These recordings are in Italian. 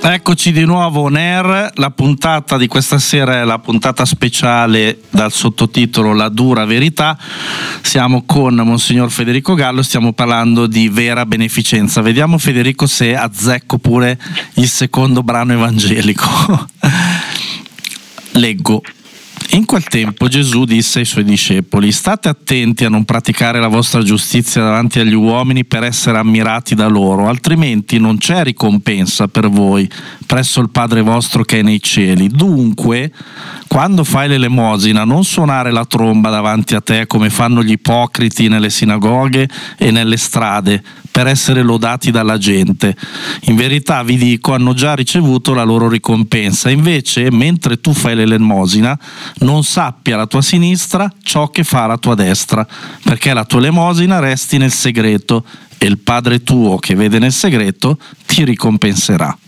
Eccoci di nuovo on air. La puntata di questa sera è la puntata speciale dal sottotitolo La dura verità. Siamo con Monsignor Federico Gallo, stiamo parlando di vera beneficenza. Vediamo, Federico, se azzecco pure il secondo brano evangelico. Leggo. In quel tempo Gesù disse ai suoi discepoli: state attenti a non praticare la vostra giustizia davanti agli uomini per essere ammirati da loro, altrimenti non c'è ricompensa per voi presso il Padre vostro che è nei cieli. Dunque, quando fai l'elemosina, non suonare la tromba davanti a te come fanno gli ipocriti nelle sinagoghe e nelle strade, per essere lodati dalla gente. In verità vi dico, hanno già ricevuto la loro ricompensa. Invece, mentre tu fai l'elemosina, non sappia alla tua sinistra ciò che fa la tua destra, perché la tua elemosina resti nel segreto e il Padre tuo che vede nel segreto ti ricompenserà.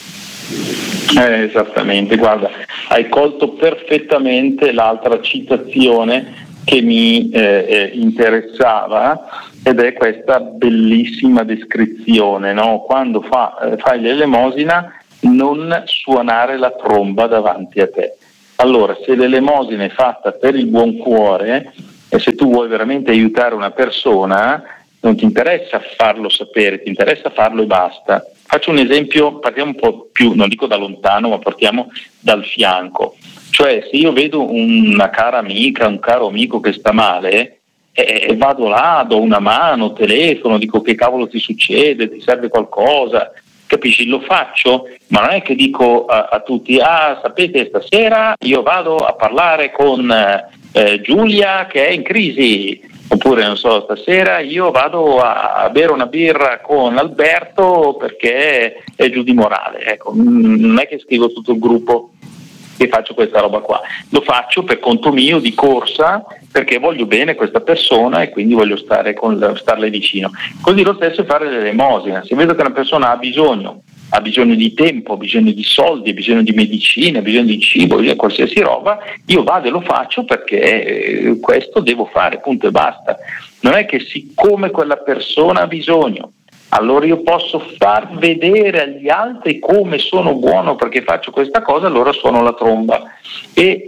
Esattamente, guarda, hai colto perfettamente l'altra citazione che mi interessava, ed è questa bellissima descrizione, no? Quando fai l'elemosina, non suonare la tromba davanti a te. Allora, se l'elemosina è fatta per il buon cuore e se tu vuoi veramente aiutare una persona, non ti interessa farlo sapere, ti interessa farlo e basta. Faccio un esempio, partiamo un po' più, non dico da lontano, ma partiamo dal fianco. Cioè, se io vedo una cara amica, un caro amico che sta male, vado là, do una mano, telefono, dico: che cavolo ti succede, ti serve qualcosa, capisci? Lo faccio, ma non è che dico a tutti: sapete, stasera io vado a parlare con Giulia che è in crisi, oppure non so, stasera io vado a bere una birra con Alberto perché è giù di morale. Ecco, non è che scrivo tutto il gruppo che faccio questa roba qua, lo faccio per conto mio, di corsa, perché voglio bene questa persona e quindi voglio starle vicino. Così lo stesso è fare l'elemosina. Se vedo che una persona ha bisogno di tempo, ha bisogno di soldi, ha bisogno di medicina, ha bisogno di cibo, di qualsiasi roba, io vado e lo faccio perché questo devo fare, punto e basta. Non è che siccome quella persona ha bisogno, allora io posso far vedere agli altri come sono buono perché faccio questa cosa, allora suono la tromba. E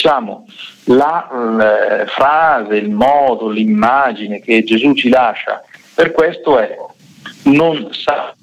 la frase, il modo, l'immagine che Gesù ci lascia per questo è: non sa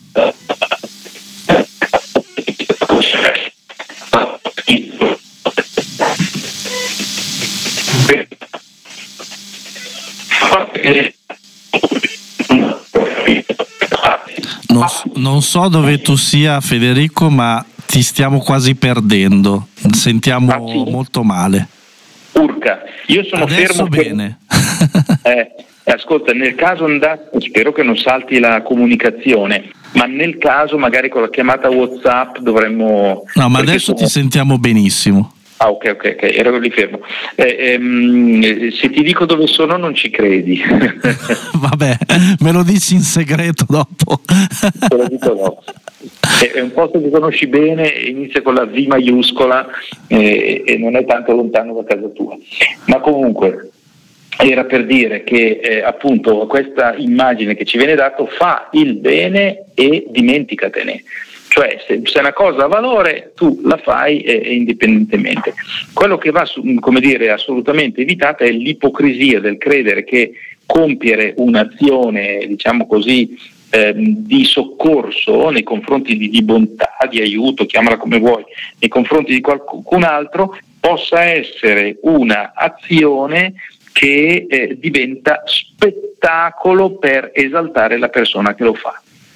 Non so dove tu sia, Federico, ma ti stiamo quasi perdendo. Sentiamo molto male. Urca, io sono adesso fermo. Bene. Ascolta, nel caso spero che non salti la comunicazione, ma nel caso magari con la chiamata WhatsApp dovremmo... No, ma adesso ti sentiamo benissimo. Ok, ero lì fermo. Se ti dico dove sono non ci credi. Vabbè, me lo dici in segreto dopo. Te lo dico dopo. È un posto che conosci bene, inizia con la V maiuscola e non è tanto lontano da casa tua. Ma comunque era per dire che appunto questa immagine che ci viene dato fa il bene e dimenticatene. Cioè, se una cosa ha valore, tu la fai indipendentemente. Quello che va, assolutamente evitata è l'ipocrisia del credere che compiere un'azione, diciamo così, di soccorso nei confronti di bontà, di aiuto, chiamala come vuoi, nei confronti di qualcun altro, possa essere una azione che diventa spettacolo per esaltare la persona che lo fa.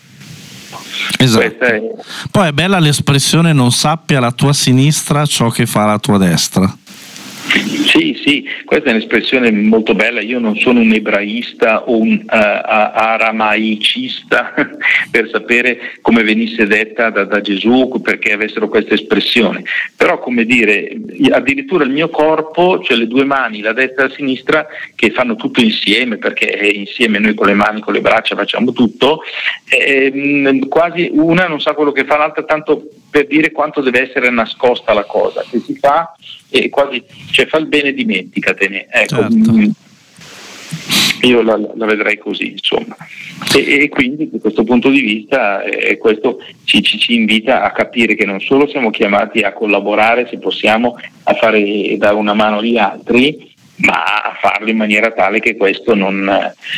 Esatto. Poi è bella l'espressione: non sappia la tua sinistra ciò che fa la tua destra. Sì, questa è un'espressione molto bella. Io non sono un ebraista o un aramaicista per sapere come venisse detta da Gesù, perché avessero questa espressione, però come dire, addirittura il mio corpo, cioè le due mani, la destra e la sinistra, che fanno tutto insieme, perché insieme noi con le mani, con le braccia facciamo tutto, quasi una non sa quello che fa l'altra, tanto per dire quanto deve essere nascosta la cosa che si fa, e quasi, cioè, fa il bene, dimenticatene, ecco. Certo. Io la vedrei così, insomma. E quindi da questo punto di vista questo ci invita a capire che non solo siamo chiamati a collaborare, se possiamo, a dare una mano agli altri, ma a farlo in maniera tale che questo non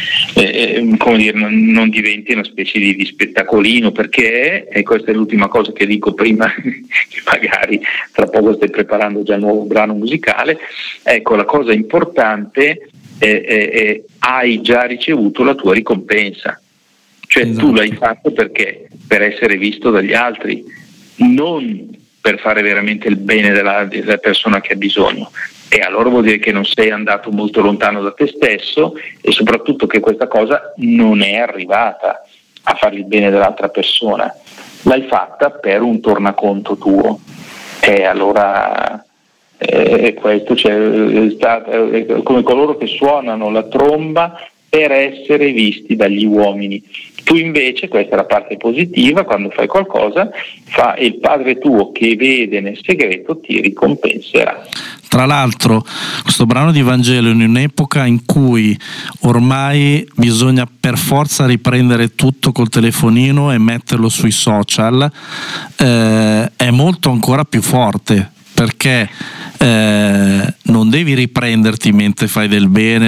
diventi una specie di spettacolino, perché, e questa è l'ultima cosa che dico prima che magari tra poco stai preparando già un nuovo brano musicale, ecco, la cosa importante hai già ricevuto la tua ricompensa, cioè esatto. Tu l'hai fatto perché? Per essere visto dagli altri, non per fare veramente il bene della persona che ha bisogno. E allora vuol dire che non sei andato molto lontano da te stesso e soprattutto che questa cosa non è arrivata a fare il bene dell'altra persona, l'hai fatta per un tornaconto tuo. E allora questo è come coloro che suonano la tromba per essere visti dagli uomini. Tu invece, questa è la parte positiva, quando fai qualcosa, il Padre tuo che vede nel segreto ti ricompenserà. Tra l'altro questo brano di Vangelo, in un'epoca in cui ormai bisogna per forza riprendere tutto col telefonino e metterlo sui social, è molto ancora più forte, perché non devi riprenderti mentre fai del bene,